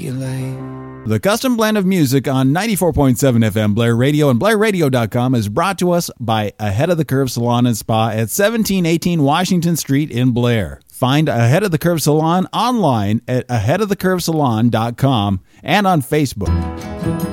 you late. The custom blend of music on 94.7 FM Blair Radio and BlairRadio.com is brought to us by Ahead of the Curve Salon and Spa at 1718 Washington Street in Blair. Find Ahead of the Curve Salon online at aheadofthecurvesalon.com and on Facebook.